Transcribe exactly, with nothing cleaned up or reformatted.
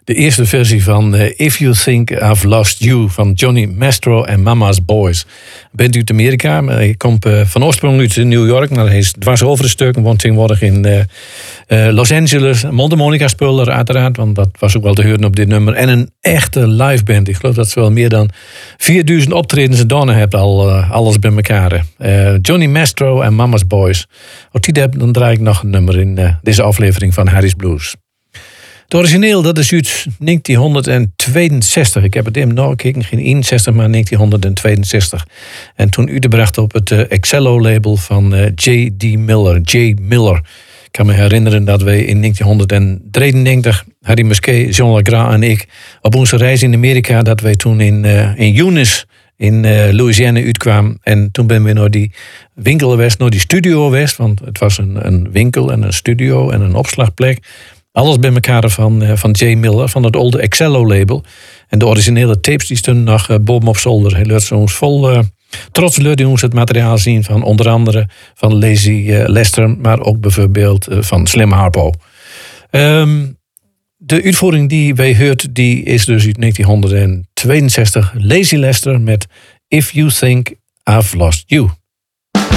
De eerste versie van uh, If You Think I've Lost You van Johnny Mastro en Mama's Boys. Bent uit Amerika, maar hij komt uh, van oorsprong uit New York, maar hij is dwars over een stuk en woont tegenwoordig in uh, uh, Los Angeles. Mondharmonica speler uiteraard, want dat was ook wel te horen op dit nummer. En een echte live band. Ik geloof dat ze wel meer dan vierduizend optredens gedaan hebben, al uh, alles bij elkaar. Uh, Johnny Mastro en Mama's Boys. Als die heb, dan draai ik nog een nummer in uh, deze aflevering van Harry's Blues. Het origineel, dat is uit negentien tweeënzestig. Ik heb het even nagekeken, geen eenenzestig, maar negentien tweeënzestig. En toen uitgebracht op het uh, Excello-label van uh, J D. Miller. J. Miller. Ik kan me herinneren dat wij in negentien drieënnegentig, Harry Musquet, Jean Legrand en ik, op onze reis in Amerika, dat wij toen in, uh, in Eunice, in uh, Louisiana uitkwamen. En toen ben we naar die winkel geweest, naar die studio geweest. Want het was een, een winkel en een studio en een opslagplek. Alles bij elkaar van, uh, van J. Miller, van het oude Excello-label. En de originele tapes die stonden nog uh, bovenop zolder. Hij laat ons vol uh, trots laat ons het materiaal zien van onder andere van Lazy uh, Lester, maar ook bijvoorbeeld uh, van Slim Harpo. Um, de uitvoering die wij hoort, die is dus uit negentien tweeënzestig. Lazy Lester met If You Think I've Lost You.